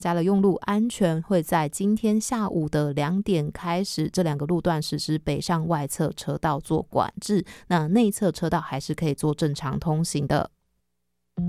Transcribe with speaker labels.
Speaker 1: 嘉乐用路安全会在今天下午的2点开始，这2个路段实施北上外侧车道做管制，那内侧车道还是可以做正常通行的。